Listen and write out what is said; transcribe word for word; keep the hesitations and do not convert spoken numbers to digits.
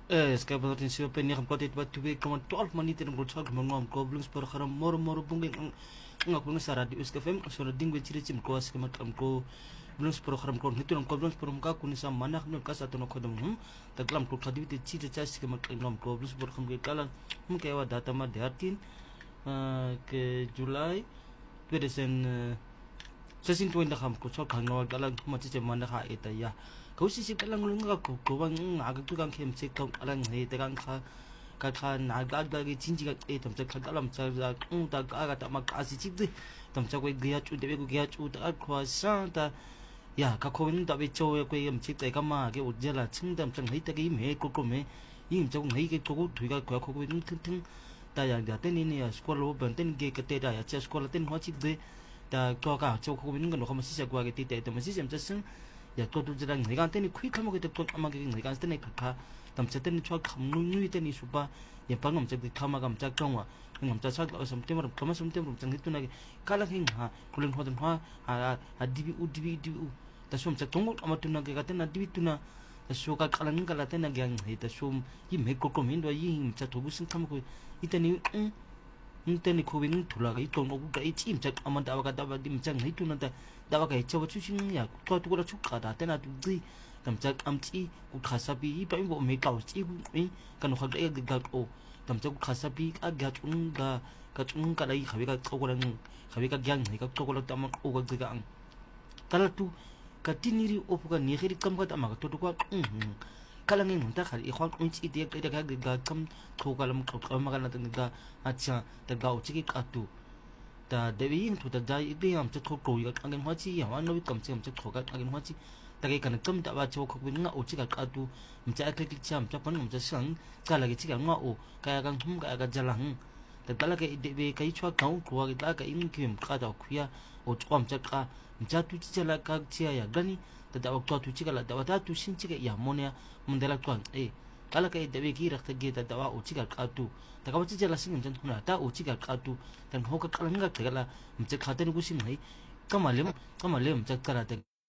Eh, sekarang berarti siapa ni kamu kata itu tu be kamu twelve menit yang berusaha kamu ngom goblins per karam mor mor bungeng ngak bungeng sara di us kafem sura dingwe ciri cim ko as kamat kamu ko blins per karam ko itu nam goblins per muka kuni sam mana kamu kas atau nak kodam hum taklam ko tadi itu ciri ciri kamat ngom goblins per kamu kalan hum kayak data mah dihatin ke Julai dua desen sesin tuan dah kamu ko so kamu kalan macam macam mana kah itu ya kau sih sih kalang lu nggak kau kau bang agak tu kan kem cek kau kalang hei tegang kah kah kah agak lagi cincin kah eh tam cek kalam cek dak um tak agak tak mak asih cik deh tam cek kau gaya cu deh kau gaya cu tak kuasa tak ya kau kau ini tak becow kau kem cek tak kama kau ujian lah ceng tam cek hei tak im hei kau kau me im cek hei kau kau tu kau kau kau ini teng teng tak yang dah ten ini ya sekolah lo benten gay keteda ya cek sekolah ten hua cik deh tak kau kau cek kau ini kan kau masih cek kau agak tidak itu masih cek cek ya kau tu jadi ni kan teni quick kamu kita kau amak ni kan teni kakak tam cete ni cuak kamu nui teni supa ya pangam cete kamu kamu cak kamu ngam cak cak kalau sampai malam kamu sampai malam cang itu lagi kalau hing ha kulen hodan ha ha ha dibi u dibi dibi u tasum cak tunggu amat tu lagi kata na dibi tu na tasu kak kalau ni kalau tena gang hei tasum him hei kau komen dua him cak tubuh sing kamu kau iteni Nteni ko bin tula ga ito no ga ichi imchak amanda awaga dawa dimchang hitu nanta dawa ga ichawa chusin ya to to gora chukka da tena tu gi tamchak amchi ku khasabi pa imbo me kaw chi mi kan khag ga ga o tamchak ku khasabi a ga chung ga ga chung ka dai khabi ga chogora khabi ga gyang ga chogora ta ma o ga ga ang kala tu ka tiniri o ga ni khiri kam ga ta ma to to ga kalau ni muntah kali ikhwan kunci dia dia dia dia kam thau kalam kalam makan nanti dia acha dia uci ke atu dah dewi yang tu dah jai itu yang macam thau thau yang angin haji yang mana wit kam macam macam thau kan angin haji tapi kan kam tak baca kau pun ngah uci ke atu macam aklik macam macam pun macam sang kalau lagi cikgu ngah o kayak kan hum kayak kan jalan tapi lagi dewi kayak cua kau keluar kita kayak ini kim kada kuya o cua macam ka macam tu cikgu lah kak cia ya gani tidak waktu tu cikgu lah dapat tu sin cikgu ya monia mendela tuan eh kalau kayak dewi kira kita tidak wah uci kak atu tak kau cikgu lah sin macam tu nak tahu uci kak atu dan kau kak kalau enggak cikgu lah macam kata ni kusim hai kamalem kamalem macam kerana